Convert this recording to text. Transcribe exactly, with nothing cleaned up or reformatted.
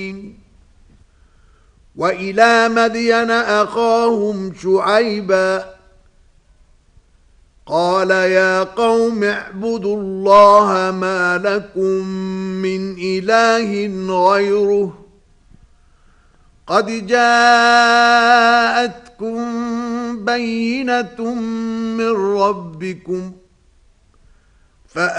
العالمين. وإلى مدين أخاهم شعيبا قال يا قوم اعبدوا الله ما لكم من إله غيره قد جاءتكم بينة من ربكم فأ